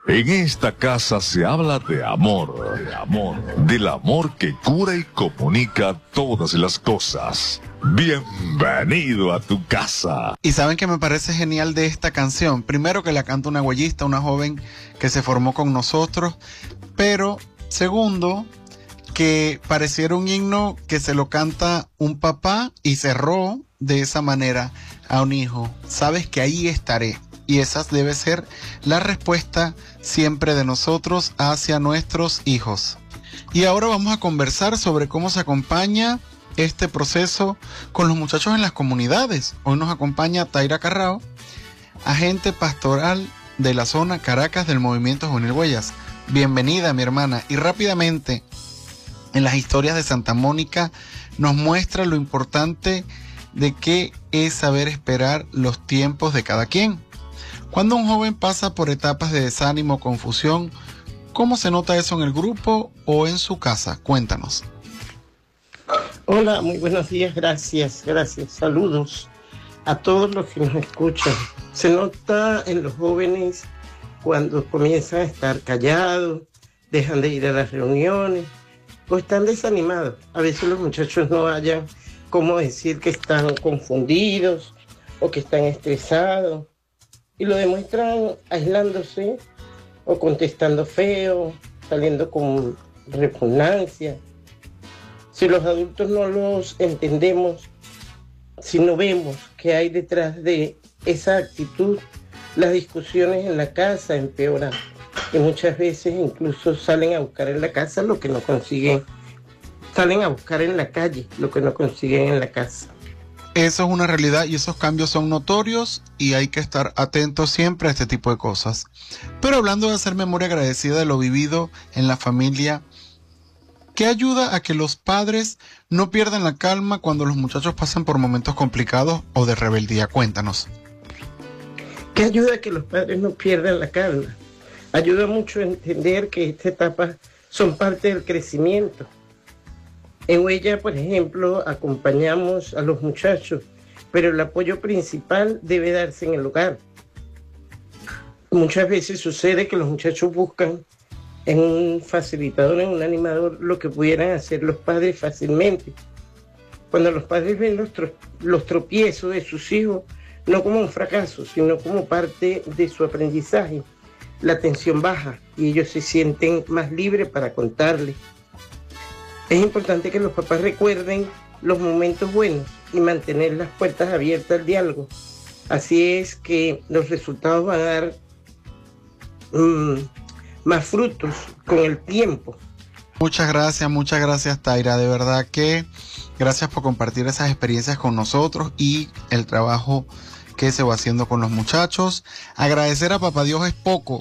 En esta casa se habla de amor, del amor que cura y comunica todas las cosas. Bienvenido a tu casa. Y saben que me parece genial de esta canción. Primero, que la canta una huellista, una joven que se formó con nosotros. Pero segundo, que pareciera un himno que se lo canta un papá y cerró de esa manera a un hijo. Sabes que ahí estaré. Y esa debe ser la respuesta siempre de nosotros hacia nuestros hijos. Y ahora vamos a conversar sobre cómo se acompaña este proceso con los muchachos en las comunidades. Hoy nos acompaña Taira Carrao, agente pastoral de la zona Caracas del Movimiento Juvenil Huellas. Bienvenida, mi hermana. Y rápidamente, en las historias de Santa Mónica nos muestra lo importante de qué es saber esperar los tiempos de cada quien. Cuando un joven pasa por etapas de desánimo o confusión, ¿cómo se nota eso en el grupo o en su casa? Cuéntanos. Hola, muy buenos días, gracias. Saludos a todos los que nos escuchan. Se nota en los jóvenes cuando comienzan a estar callados, dejan de ir a las reuniones o están desanimados. A veces los muchachos no hallan cómo decir que están confundidos o que están estresados. Y lo demuestran aislándose o contestando feo, saliendo con repugnancia. Si los adultos no los entendemos, si no vemos qué hay detrás de esa actitud, las discusiones en la casa empeoran. Y muchas veces incluso salen a buscar en la casa lo que no consiguen. Salen a buscar en la calle lo que no consiguen en la casa. Eso es una realidad y esos cambios son notorios y hay que estar atentos siempre a este tipo de cosas. Pero hablando de hacer memoria agradecida de lo vivido en la familia, ¿qué ayuda a que los padres no pierdan la calma cuando los muchachos pasan por momentos complicados o de rebeldía? Cuéntanos. ¿Qué ayuda a que los padres no pierdan la calma? Ayuda mucho a entender que estas etapas son parte del crecimiento. En Huella, por ejemplo, acompañamos a los muchachos, pero el apoyo principal debe darse en el hogar. Muchas veces sucede que los muchachos buscan en un facilitador, en un animador, lo que pudieran hacer los padres fácilmente. Cuando los padres ven los tropiezos de sus hijos, no como un fracaso, sino como parte de su aprendizaje, la tensión baja y ellos se sienten más libres para contarles. Es importante que los papás recuerden los momentos buenos y mantener las puertas abiertas al diálogo. Así es que los resultados van a dar más frutos con el tiempo. Muchas gracias Taira, de verdad que gracias por compartir esas experiencias con nosotros y el trabajo que se va haciendo con los muchachos. Agradecer a Papá Dios es poco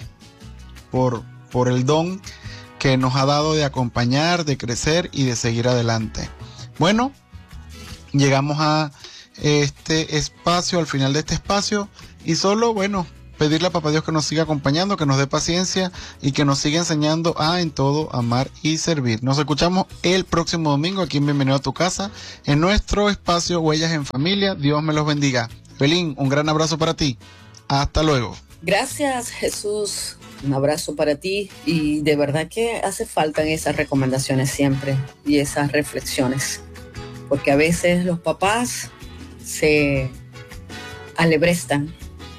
por el don que nos ha dado de acompañar, de crecer y de seguir adelante. Bueno, llegamos a este espacio, al final de este espacio, y solo, pedirle a Papá Dios que nos siga acompañando, que nos dé paciencia y que nos siga enseñando a en todo amar y servir. Nos escuchamos el próximo domingo aquí en Bienvenido a tu casa, en nuestro espacio Huellas en Familia. Dios me los bendiga. Belín, un gran abrazo para ti. Hasta luego. Gracias, Jesús. Un abrazo para ti y de verdad que hace falta esas recomendaciones siempre y esas reflexiones, porque a veces los papás se alebrestan,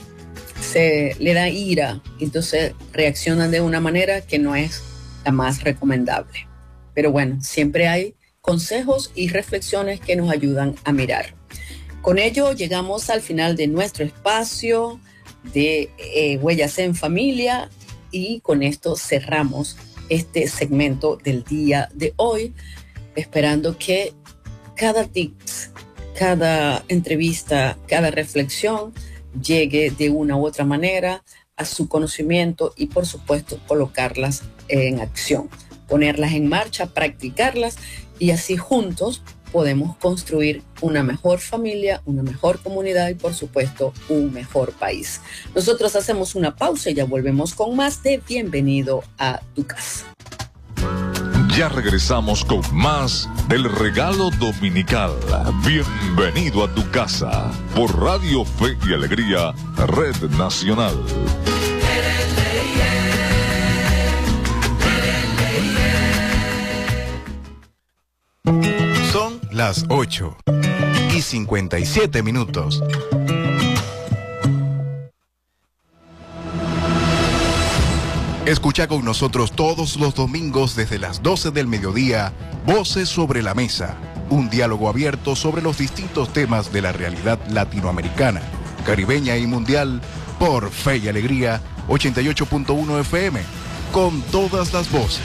se le da ira, entonces reaccionan de una manera que no es la más recomendable. Pero bueno, siempre hay consejos y reflexiones que nos ayudan a mirar. Con ello llegamos al final de nuestro espacio de Huellas en Familia. Y con esto cerramos este segmento del día de hoy, esperando que cada tips, cada entrevista, cada reflexión llegue de una u otra manera a su conocimiento y, por supuesto, colocarlas en acción, ponerlas en marcha, practicarlas y así juntos podemos construir una mejor familia, una mejor comunidad y, por supuesto, un mejor país. Nosotros hacemos una pausa y ya volvemos con más de Bienvenido a tu casa. Ya regresamos con más del regalo dominical. Bienvenido a tu casa por Radio Fe y Alegría, Red Nacional. las 8:57. Escucha con nosotros todos los domingos desde las 12 del mediodía, Voces sobre la Mesa, un diálogo abierto sobre los distintos temas de la realidad latinoamericana, caribeña y mundial, por Fe y Alegría 88.1 FM, con todas las voces.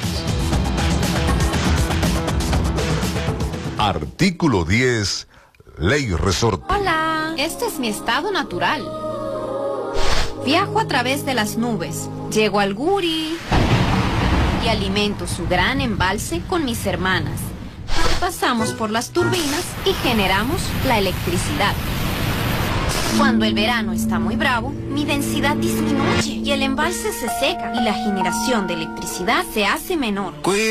Artículo 10, Ley Resorte. Hola, este es mi estado natural. Viajo a través de las nubes, llego al Guri y alimento su gran embalse con mis hermanas. Pasamos por las turbinas y generamos la electricidad. Cuando el verano está muy bravo, mi densidad disminuye y el embalse se seca y la generación de electricidad se hace menor.